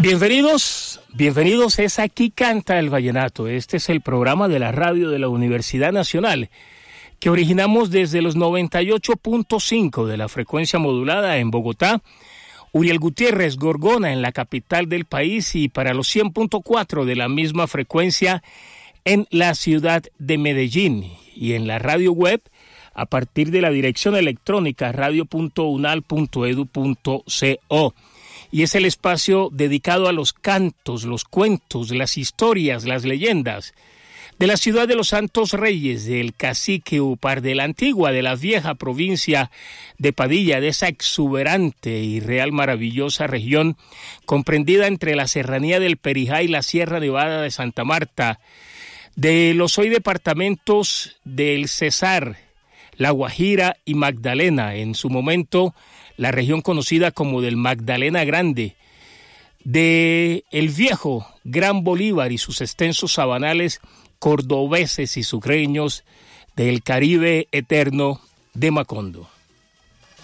Bienvenidos, es Aquí Canta el Vallenato. Este es el programa de la radio de la Universidad Nacional que originamos desde los 98.5 de la frecuencia modulada en Bogotá, Uriel Gutiérrez, Gorgona, en la capital del país, y para los 100.4 de la misma frecuencia en la ciudad de Medellín, y en la radio web a partir de la dirección electrónica radio.unal.edu.co. Y es el espacio dedicado a los cantos, los cuentos, las historias, las leyendas de la ciudad de los Santos Reyes, del Cacique Upar, de la antigua, de la vieja provincia de Padilla, de esa exuberante y real maravillosa región comprendida entre la serranía del Perijá y la Sierra Nevada de Santa Marta, de los hoy departamentos del Cesar, La Guajira y Magdalena, en su momento la región conocida como del Magdalena Grande, de el viejo Gran Bolívar y sus extensos sabanales cordobeses y sucreños, del Caribe eterno de Macondo.